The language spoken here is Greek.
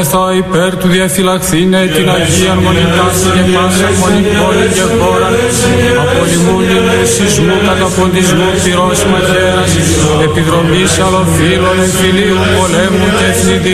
Θα υπέρ του διαφυλαχθήνε την Αγία Μονικάση και πάσα μονή πόλη και χώρα, από λιμούνι σεισμού, καταποντισμού, πυρός μαχαίρας, επιδρομής αλλοφύλων, εμφυλίου, πολέμου και εθνιδίου.